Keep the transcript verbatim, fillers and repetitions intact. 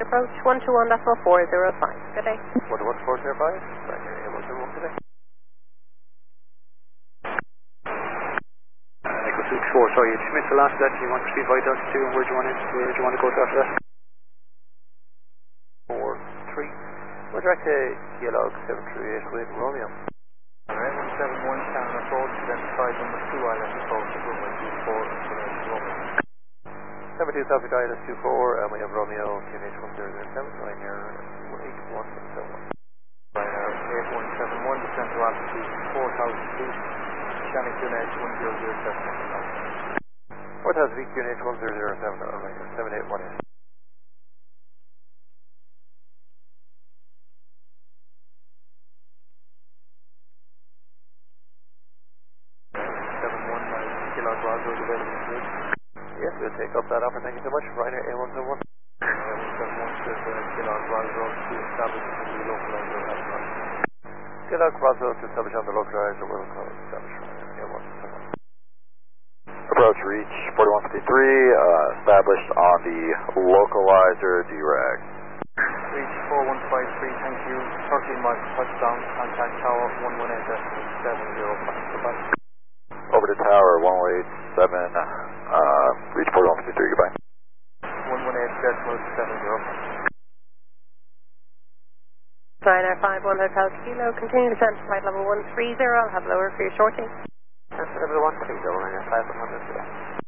approach, one two one point four zero five. Good day. one two one point four zero five, Ryanair A one seven one, good day. Echo six four, sorry, you just missed the last of that. Do you want to proceed via Delta two? Where do you want to, where do you want to go to after that? four three. We're direct to Kilo seven three eight with Romeo. Alright, one seven one, Shannon approach, identified number two island approach, runway two four, Romeo. seven two South Guide two four, and we have Romeo, Q N H one zero zero seven, Ryanair eight one seven one. Ryanair eight one seven one, descent to altitude four thousand feet, Shannon Q N H one zero zero seven. four thousand feet, Q N H one zero zero seven, Ryanair seven eight one eight. Yes, we'll take up that offer. Thank you so much. Ryanair A one seven one. one seven one says Gillock Roswell to establish on the localizer. Gillock Roswell to establish on the localizer. We'll call it establish Ryanair A one seven one. Approach reach forty-one fifty-three, uh, established on the localizer, D RAG. Reach four one five three, thank you. thirteen miles touchdown, contact tower one one eight seven zero five. Goodbye. Over to tower one one eight seven, uh, reach forty-one fifty-three, goodbye. one one eight seven zero. Ryanair five one Hotel Kilo, continue descent to flight level one three zero. I'll have lower for you shortly. Level one three zero, Ryanair five one hundred.